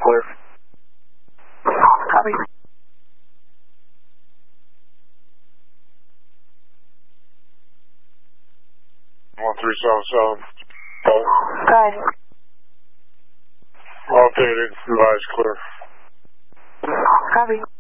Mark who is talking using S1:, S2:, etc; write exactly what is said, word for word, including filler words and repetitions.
S1: clear.
S2: Copy.
S3: one three seven seven.
S2: Go ahead.
S3: Updated, revised clear.
S2: Copy.